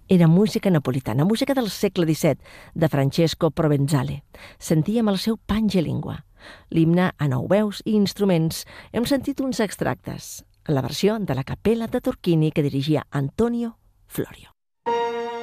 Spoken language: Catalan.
Era música napolitana, música del segle XVII, de Francesco Provenzale. Sentíem el seu Pangelingua. L'himne a 9 veus i instruments. Hem sentit uns extractes, en la versió de la Capella de Turchini que dirigia Antonio Florio.